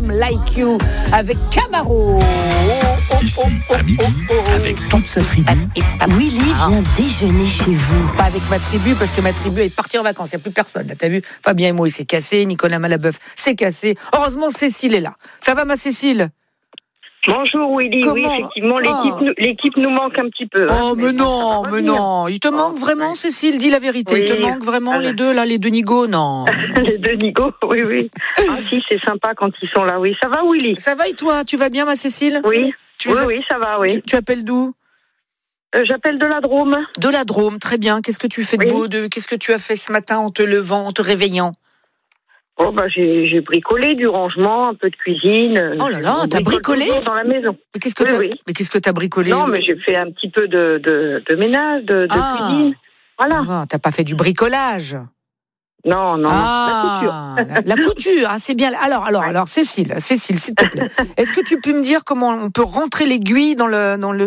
I'm Like You avec Camaro. Ici, à midi, avec toute sa tribu. Willy vient déjeuner chez vous. Pas avec ma tribu, parce que ma tribu est partie en vacances. Il n'y a plus personne. Là, t'as vu, Fabien et moi, il s'est cassé. Nicolas Malabeuf s'est cassé. Heureusement, Cécile est là. Ça va, ma Cécile? Bonjour Willy, Comment? oui effectivement l'équipe nous manque un petit peu. Oh mais non, il te manque vraiment Cécile, dis la vérité, il te manque vraiment les deux Nigo, non. Les deux Nigo, oui. Ah si, c'est sympa quand ils sont là, oui. Ça va Willy? Ça va et toi, tu vas bien ma Cécile? Oui, oui, ça va, oui. Tu appelles d'où? J'appelle de la Drôme. De la Drôme, très bien. Qu'est-ce que tu fais de beau? Qu'est-ce que tu as fait ce matin en te levant, en te réveillant? Oh j'ai bricolé du rangement, un peu de cuisine. Oh là là, t'as bricolé dans la maison. Mais qu'est-ce que t'as bricolé? Non, mais j'ai fait un petit peu de ménage, de cuisine. Voilà. Ah, t'as pas fait du bricolage? Non, la couture. La couture, c'est bien. Alors, Cécile, s'il te plaît. Est-ce que tu peux me dire comment on peut rentrer l'aiguille dans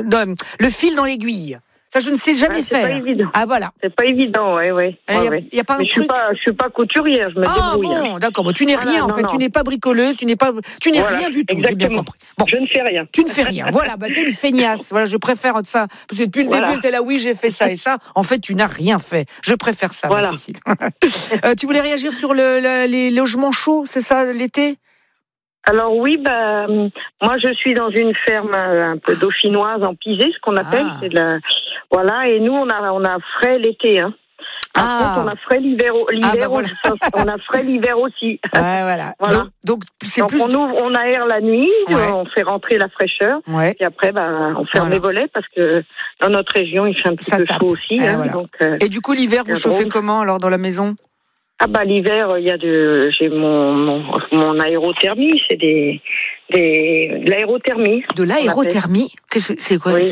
le fil dans l'aiguille? Ça, je ne sais jamais faire. C'est pas évident. Ah, voilà. C'est pas évident, ouais. Y a pas un truc. Je suis pas couturière, je me débrouille. Ah bon, d'accord. Bon, tu n'es rien, en fait. Tu n'es pas bricoleuse, tu n'es rien du tout. Exactement. J'ai bien compris. Bon. Je ne fais rien. Tu ne fais rien. Voilà, t'es une feignasse. Voilà, je préfère ça. Parce que depuis le début, t'es là, oui, j'ai fait ça et ça. En fait, tu n'as rien fait. Je préfère ça, ma Cécile. Tu voulais réagir sur les logements chauds, c'est ça, l'été? Alors oui, moi je suis dans une ferme un peu dauphinoise en pisé, ce qu'on appelle, c'est voilà, et nous on a frais l'été, hein. Par contre, on a frais l'hiver voilà. On a frais l'hiver aussi. Ouais, voilà. Donc c'est plus. On aère la nuit, on fait rentrer la fraîcheur, et après on ferme les volets parce que dans notre région il fait un petit peu chaud aussi. Voilà. Donc, et du coup l'hiver vous chauffez comment alors dans la maison? L'hiver, j'ai mon aérothermie, c'est de l'aérothermie. De l'aérothermie? Qu'est-ce que c'est quoi? Oui.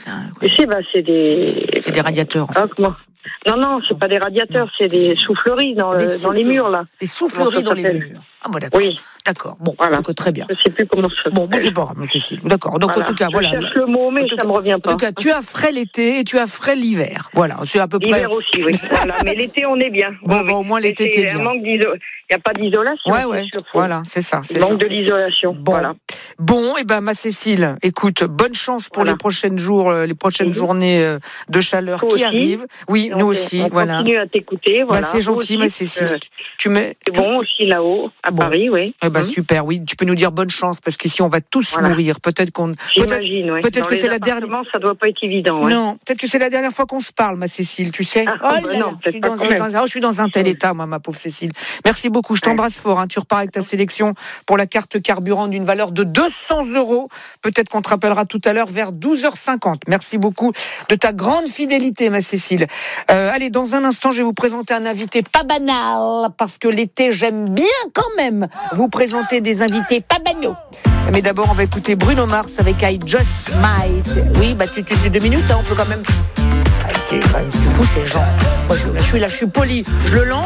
C'est des radiateurs. En fait. Non, c'est pas des radiateurs, c'est des souffleries dans les murs là. Des souffleries dans les murs. Ah bon, d'accord. Oui. D'accord. Bon, voilà. Donc, très bien. Je sais plus comment ça s'appelle. Bon, c'est pas grave, Cécile. D'accord. Donc en tout cas, voilà. Je cherche le mot, mais ça me revient pas. En tout cas, tu as frais l'été et tu as frais l'hiver. Voilà, c'est à peu près. L'hiver aussi, oui. Voilà, mais l'été on est bien. Bon, au moins l'été t'es bien. Il n'y a pas d'isolation. Ouais. Voilà, c'est ça. Il manque de l'isolation. Bon. Voilà. Bon, ma Cécile, écoute, bonne chance pour les prochaines journées de chaleur qui arrivent. Oui, nous aussi. On continue à t'écouter. Voilà. C'est gentil, ma Cécile. C'est bon aussi là-haut, à Paris, oui. Super, oui. Tu peux nous dire bonne chance parce qu'ici on va tous mourir. Peut-être J'imagine, oui. Peut-être que c'est la dernière. Ça doit pas être évident. Ouais. Non, peut-être que c'est la dernière fois qu'on se parle, ma Cécile. Tu sais. Je suis dans un tel état, moi, ma pauvre Cécile. Merci beaucoup. Je t'embrasse fort. Tu repars avec ta sélection pour la carte carburant d'une valeur de 200 €. Peut-être qu'on te rappellera tout à l'heure vers 12h50. Merci beaucoup de ta grande fidélité, ma Cécile. Allez, dans un instant, je vais vous présenter un invité pas banal parce que l'été, j'aime bien quand même vous présenter des invités pas banaux. Mais d'abord, on va écouter Bruno Mars avec I Just Might. Oui, tu 2 minutes, on peut quand même. C'est fou ces gens. Moi, je suis poli. Je le lance.